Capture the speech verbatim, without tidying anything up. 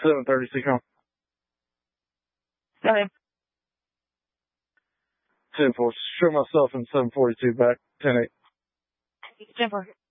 seven thirty, Seacom. Go ahead. ten four. Show myself in seven forty-two back. ten eight. ten four.